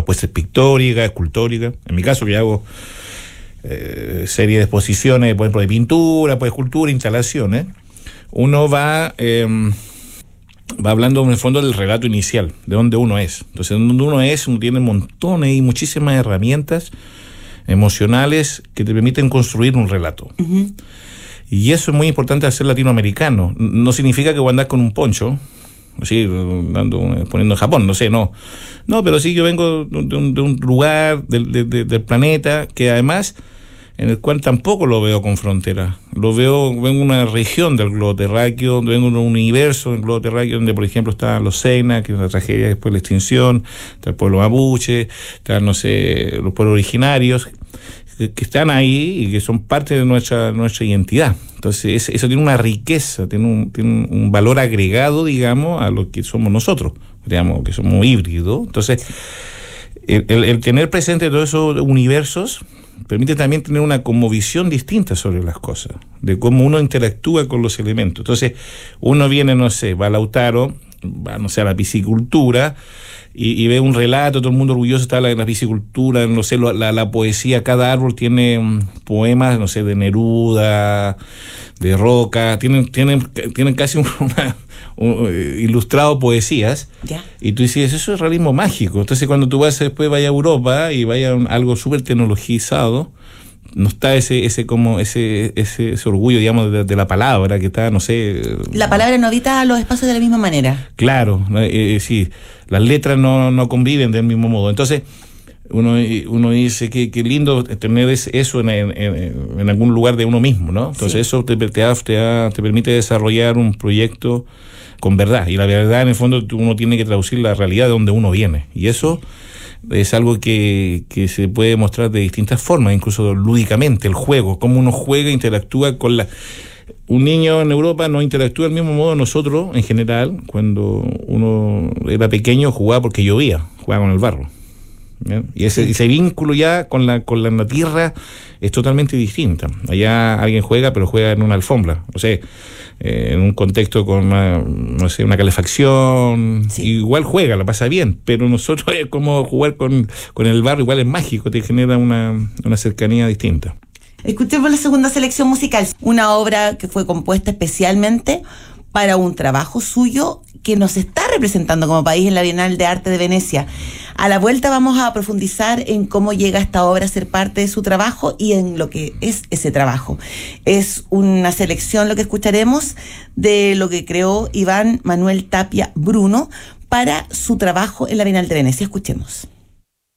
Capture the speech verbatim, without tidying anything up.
puede ser pictórica, escultórica. En mi caso, que hago eh, serie de exposiciones, por ejemplo, de pintura, pues escultura, instalaciones, uno va... Eh, va hablando en el fondo del relato inicial, de dónde uno es. Entonces, donde uno es, uno tiene montones y muchísimas herramientas emocionales que te permiten construir un relato. Uh-huh. Y eso es muy importante al ser latinoamericano. No significa que voy a andar con un poncho, así, andando, poniendo en Japón, no sé, no. No, pero sí, yo vengo de un, de un lugar del, de, de, del planeta que además... en el cual tampoco lo veo con fronteras. Lo veo, vengo en una región del globo terráqueo, vengo en un universo del globo terráqueo donde, por ejemplo, están los Sena, que es una tragedia después de la extinción, está el pueblo mapuche, están, no sé, los pueblos originarios, que, que están ahí y que son parte de nuestra, nuestra identidad. Entonces, eso tiene una riqueza, tiene un, tiene un valor agregado, digamos, a lo que somos nosotros, digamos, que somos híbridos. Entonces, el, el, el tener presente todos esos universos permite también tener una como visión distinta sobre las cosas, de cómo uno interactúa con los elementos. Entonces, uno viene, no sé, va a Lautaro, va, no sé, a la piscicultura, y, y ve un relato, todo el mundo orgulloso está en la piscicultura, no sé, la, la poesía, cada árbol tiene um, poemas, no sé, de Neruda, de Roca, tienen, tienen, tienen casi una... Uh, ilustrado poesías, ¿ya? Y tú dices, eso es realismo mágico. Entonces cuando tú vas después vaya a Europa y vaya a algo súper tecnologizado, no está ese ese como ese ese, ese orgullo, digamos, de, de la palabra, que está, no sé, la palabra no habita los espacios de la misma manera. Claro, eh, eh, sí, las letras no, no conviven del mismo modo. Entonces uno uno dice que, que lindo tener eso en, en, en algún lugar de uno mismo, ¿no? Entonces sí. Eso te, te, te, te permite desarrollar un proyecto con verdad, y la verdad en el fondo uno tiene que traducir la realidad de donde uno viene, y eso es algo que, que se puede mostrar de distintas formas, incluso lúdicamente, el juego, cómo uno juega, interactúa con la... Un niño en Europa no interactúa del mismo modo nosotros, en general, cuando uno era pequeño jugaba porque llovía, jugaba con el barro. ¿Bien? Y ese, ese vínculo ya con la con la tierra es totalmente distinta. Allá alguien juega, pero juega en una alfombra, o sea, eh, en un contexto con una, no sé, una calefacción, sí. Igual juega, la pasa bien, pero nosotros es como jugar con, con el barro, igual es mágico, te genera una, una cercanía distinta. Escuchemos la segunda selección musical, una obra que fue compuesta especialmente para un trabajo suyo que nos está representando como país en la Bienal de Arte de Venecia. A la vuelta vamos a profundizar en cómo llega esta obra a ser parte de su trabajo y en lo que es ese trabajo. Es una selección, lo que escucharemos, de lo que creó Iván Manuel Tapia Bruno para su trabajo en la Bienal de Venecia. Escuchemos.